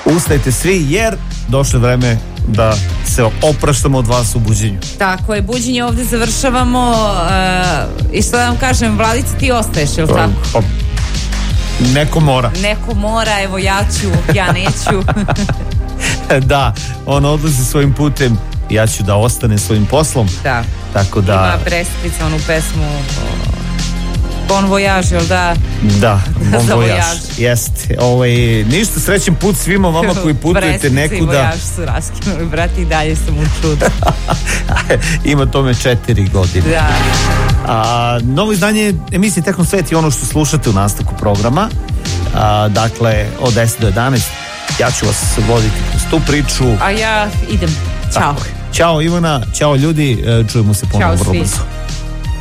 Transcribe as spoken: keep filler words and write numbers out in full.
Ustajte svi jer došlo vreme da se opraštamo od vas u buđenju. Tako je, buđenje ovdje završavamo uh, i što da vam kažem, Vladica, ti ostaješ, je li tako? Pa, neko mora. Neko mora, evo ja ću, ja neću. Da, on odlazi svojim putem, ja ću da ostane svojim poslom. Da. Tako da... Ima Brestica onu pesmu Bon Voyage, jel da? Da, Bon Voyage. Jeste. Ovaj, ništa, srećen put svima vama koji putujete nekuda. Brestica i Voyage su raskinuli, brati, i dalje sam u čudu. Ima tome četiri godine. Da. A, novo izdanje emisije Tehno Svet je ono što slušate u nastavku programa. A, dakle, od deset do jedanaest. Ja ću vas voditi kroz tu priču. A ja idem. Ćao. Ćao Ivana, ćao ljudi, čujemo se ponovno vrlo brzo.